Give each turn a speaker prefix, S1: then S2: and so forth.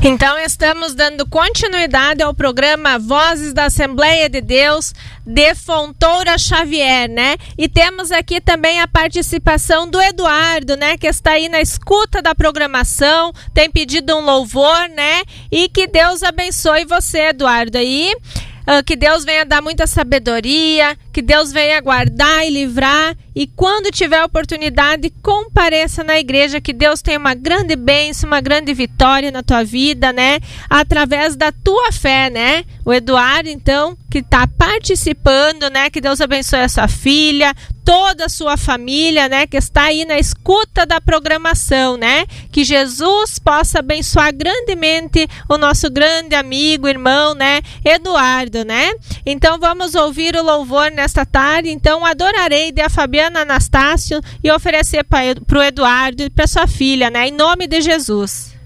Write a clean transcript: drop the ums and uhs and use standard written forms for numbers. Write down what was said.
S1: Então estamos dando continuidade ao programa Vozes da Assembleia de Deus de Fontoura Xavier, né? E temos aqui também a participação do Eduardo, né? Que está aí na escuta da programação, tem pedido um louvor, né? E que Deus abençoe você, Eduardo, aí. Que Deus venha dar muita sabedoria, que Deus venha guardar e livrar, e quando tiver oportunidade, compareça na igreja, que Deus tenha uma grande bênção, uma grande vitória na tua vida, né? Através da tua fé, né? O Eduardo, então, que está participando, né? Que Deus abençoe a sua filha, toda a sua família, né? Que está aí na escuta da programação, né? Que Jesus possa abençoar grandemente o nosso grande amigo, irmão, né? Eduardo, né? Então vamos ouvir o louvor nesta tarde. Então adorarei de a Fabiana Anastácio e oferecer para o Eduardo e para sua filha, né? Em nome de Jesus.